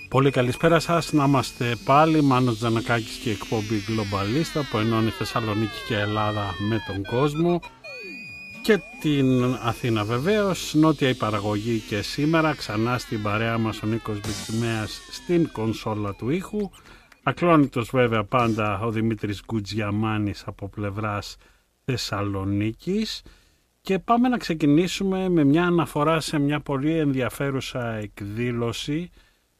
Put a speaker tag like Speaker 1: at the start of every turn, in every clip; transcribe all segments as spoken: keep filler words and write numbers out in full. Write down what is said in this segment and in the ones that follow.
Speaker 1: Πολύ καλησπέρα σας, να είμαστε πάλι. Μάνος Τζανακάκης και η εκπομπή Globalista που ενώνει Θεσσαλονίκη και Ελλάδα με τον κόσμο και την Αθήνα βεβαίως. Νότια η παραγωγή και σήμερα ξανά στην παρέα μας ο Νίκος Μπικτιμέας στην κονσόλα του ήχου. Ακλόνητος βέβαια πάντα ο Δημήτρης Γκουτζιαμάνης από πλευράς Θεσσαλονίκης. Και πάμε να ξεκινήσουμε με μια αναφορά σε μια πολύ ενδιαφέρουσα εκδήλωση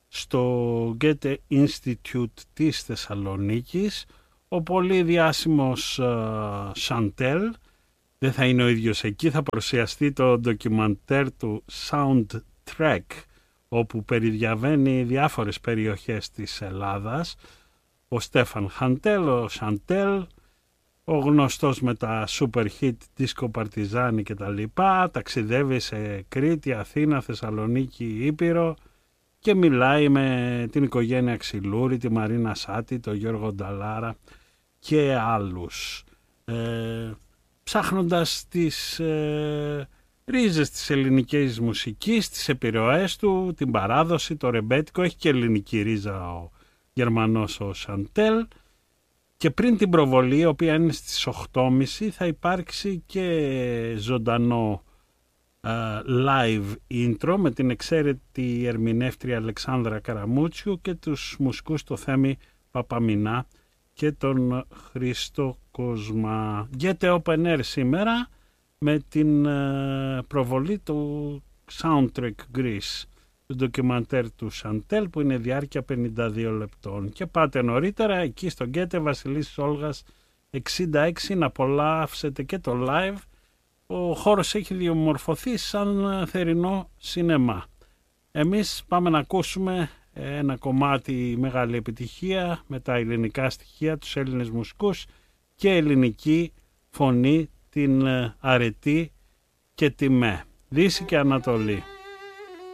Speaker 1: στο Goethe Institute της Θεσσαλονίκης. Ο πολύ διάσημος Σαντέλ uh, δεν θα είναι ο ίδιος εκεί, θα παρουσιαστεί το ντοκιμαντέρ του Soundtrack, όπου περιδιαβαίνει διάφορες περιοχές της Ελλάδας. Ο Στέφαν Χαντέλ, ο Σαντέλ, ο γνωστός με τα super hit disco παρτιζάνι και τα λοιπά, ταξιδεύει σε Κρήτη, Αθήνα, Θεσσαλονίκη, Ήπειρο και μιλάει με την οικογένεια Ξυλούρη, τη Μαρίνα Σάτη, τον Γιώργο Νταλάρα και άλλους. Ε, ψάχνοντας τις ε, ρίζες της ελληνικής μουσικής, τις επιρροές του, την παράδοση, το ρεμπέτικο, έχει και ελληνική ρίζα ο Γερμανός ο Σαντέλ. Και πριν την προβολή, η οποία είναι στις οκτώ και μισή, θα υπάρξει και ζωντανό uh, live intro με την εξαίρετη ερμηνεύτρια Αλεξάνδρα Καραμούτσιου και τους μουσικούς το Θέμη Παπαμινά και τον Χρήστο Κοσμά. Goethe Open Air σήμερα με την uh, προβολή του Soundtrack Greece, του ντοκιμαντέρ του Σαντέλ που είναι διάρκεια πενήντα δύο λεπτών. Και πάτε νωρίτερα εκεί στο Goethe Βασιλής Όλγας εξήντα έξι να απολαύσετε και το live. Ο χώρος έχει διαμορφωθεί σαν θερινό σινεμά. Εμείς πάμε να ακούσουμε ένα κομμάτι μεγάλη επιτυχία με τα ελληνικά στοιχεία, τους Έλληνες μουσικούς και ελληνική φωνή, την αρετή και τη με. Δύση και Ανατολή.